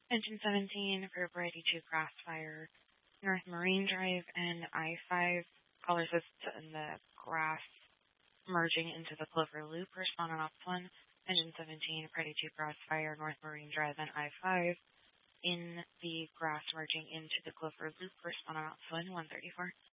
Engine 17 for Variety 2 Grassfire, North Marine Drive and I-5. Caller assist in the grass merging into the Clover Loop. Respond on ops 1. Engine 17, Variety 2 Grassfire, North Marine Drive and I-5. In the grass merging into the Clover Loop. Respond on ops 1, 134.